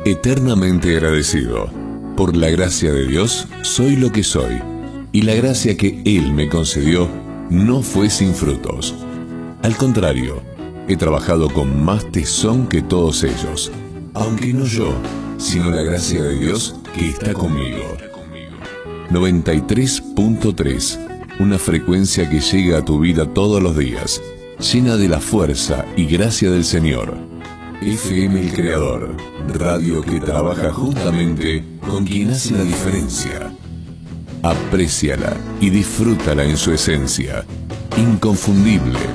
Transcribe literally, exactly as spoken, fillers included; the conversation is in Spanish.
Eternamente agradecido. Por la gracia de Dios soy lo que soy, y la gracia que Él me concedió no fue sin frutos. Al contrario, he trabajado con más tesón que todos ellos, aunque no yo, sino la gracia de Dios que está conmigo. noventa y tres punto tres, una frecuencia que llega a tu vida todos los días, llena de la fuerza y gracia del Señor. F M El Creador, radio que trabaja juntamente con quien hace la diferencia. Apréciala y disfrútala en su esencia, inconfundible,